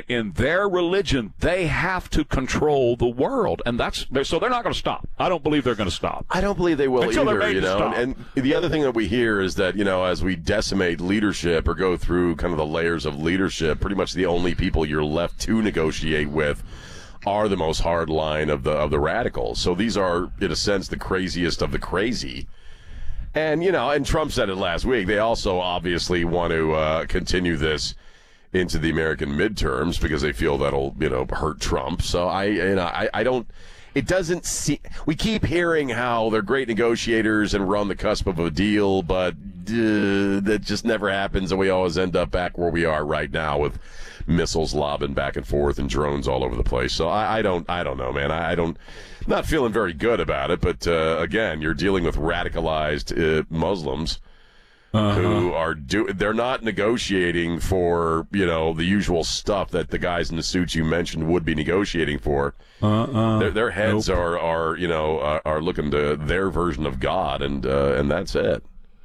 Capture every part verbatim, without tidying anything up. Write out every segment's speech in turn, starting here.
in their religion, they have to control the world, and that's so they're not going to stop. I don't believe they're going to stop. I don't believe they will Until either. You know, stop. and, and the other thing that we hear is that, you know, as we decimate leadership or go through kind of the layers of leadership, pretty much the only people you're left to negotiate with are the most hard line of the of the radicals. So these are, in a sense, the craziest of the crazy. And, you know, and Trump said it last week. They also obviously want to uh, continue this into the American midterms because they feel that'll, you know, hurt Trump. So I, you know, I, I don't. It doesn't seem. We keep hearing how they're great negotiators and we're on the cusp of a deal, but uh, that just never happens, and we always end up back where we are right now with missiles lobbing back and forth and drones all over the place. So I, I don't. I don't know, man. I, I don't. Not feeling very good about it. But uh, again, you're dealing with radicalized uh, Muslims. Uh-huh. Who are do? They're not negotiating for, you know, the usual stuff that the guys in the suits you mentioned would be negotiating for. Uh-uh. Their, their heads nope. are, are you know are, are looking to their version of God, and uh, and that's it.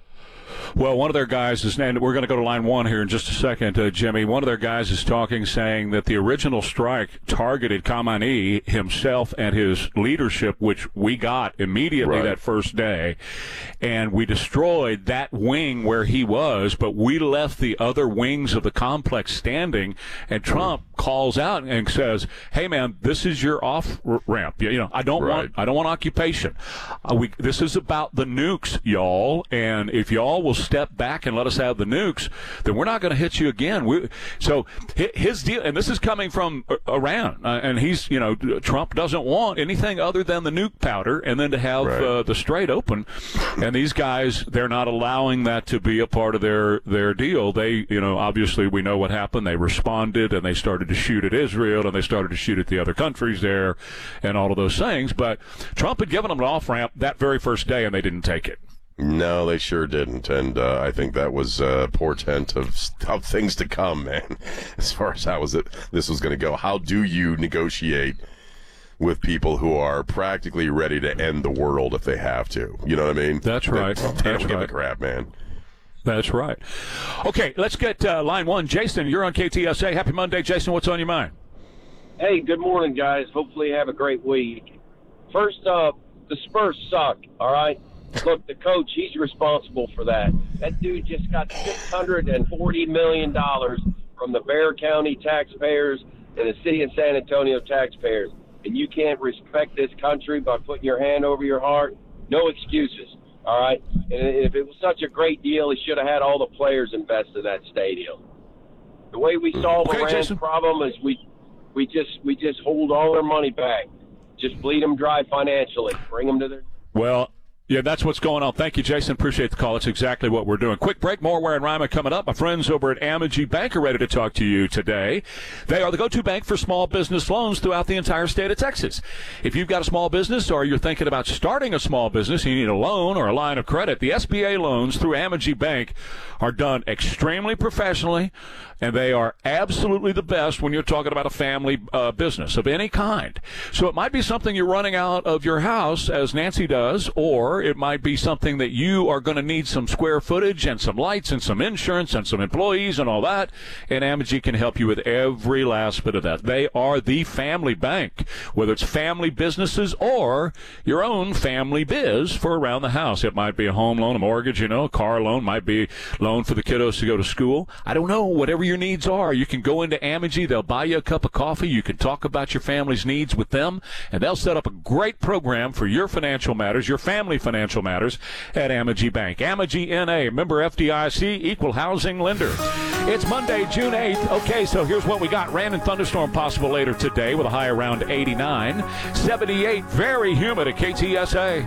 Well, one of their guys is, and we're going to go to line one here in just a second, uh, Jimmy. One of their guys is talking, saying that the original strike targeted Khamenei himself and his leadership, which we got immediately right. that first day, and we destroyed that wing where he was, but we left the other wings of the complex standing, and Trump calls out and says, hey, man, this is your off-ramp. You know, I don't right. want I don't want occupation. Uh, we, this is about the nukes, y'all, and if y'all will step back and let us have the nukes, then we're not going to hit you again. We, so his deal, and this is coming from Iran, uh, and he's, you know, Trump doesn't want anything other than the nuke powder, and then to have right. uh, the Strait open. And these guys, they're not allowing that to be a part of their their deal. They, you know, obviously we know what happened. They responded, and they started to shoot at Israel, and they started to shoot at the other countries there, and all of those things. But Trump had given them an off ramp that very first day, and they didn't take it. No, they sure didn't, and uh, I think that was a portent of, of things to come, man. As far as how was it, this was going to go. How do you negotiate with people who are practically ready to end the world if they have to? You know what I mean? That's right. They, they That's don't give right. a crap, man. That's right. Okay, let's get uh, line one. Jason, you're on K T S A. Happy Monday, Jason. What's on your mind? Hey, good morning, guys. Hopefully you have a great week. First up, the Spurs suck, all right? Look, the coach, he's responsible for that. That dude just got six hundred forty million dollars from the Bexar County taxpayers and the city of San Antonio taxpayers. And you can't respect this country by putting your hand over your heart? No excuses, all right? And if it was such a great deal, he should have had all the players invest in that stadium. The way we solve Okay, Iran's Jason. problem is we, we, just, we just hold all their money back. Just bleed them dry financially. Bring them to their... Well, yeah, that's what's going on. Thank you, Jason. Appreciate the call. It's exactly what we're doing. Quick break. More Ware and Rima coming up. My friends over at Amegy Bank are ready to talk to you today. They are the go-to bank for small business loans throughout the entire state of Texas. If you've got a small business or you're thinking about starting a small business, you need a loan or a line of credit, the S B A loans through Amegy Bank are done extremely professionally, and they are absolutely the best when you're talking about a family uh, business of any kind. So it might be something you're running out of your house, as Nancy does, or it might be something that you are going to need some square footage and some lights and some insurance and some employees and all that, and Amegy can help you with every last bit of that. They are the family bank, whether it's family businesses or your own family biz for around the house. It might be a home loan, a mortgage, you know, a car loan, might be loan for the kiddos to go to school. I don't know, whatever your needs are, you can go into Amegy. They'll buy you a cup of coffee. You can talk about your family's needs with them, and they'll set up a great program for your financial matters, your family financial matters at Amegy Bank. Amegy N A, member F D I C, equal housing lender. It's Monday, June eighth. Okay, so here's what we got. Rain and thunderstorm possible later today with a high around eighty-nine. seventy-eight, very humid at K T S A.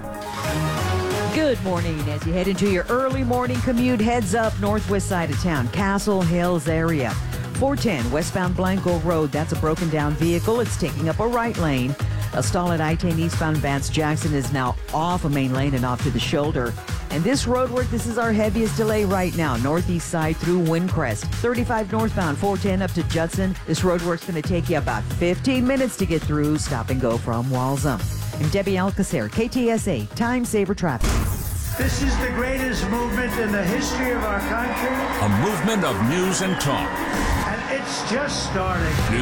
Good morning. As you head into your early morning commute, heads up northwest side of town, Castle Hills area. four ten westbound Blanco Road. That's a broken down vehicle. It's taking up a right lane. A stall at I ten eastbound Vance Jackson is now off a main lane and off to the shoulder. And this road work, this is our heaviest delay right now. Northeast side through Windcrest. thirty-five northbound, four ten up to Judson. This road work's going to take you about fifteen minutes to get through. Stop and go from Walzum. I'm Debbie Alcacer, K T S A, Time Saver Traffic. This is the greatest movement in the history of our country. A movement of news and talk. And it's just starting.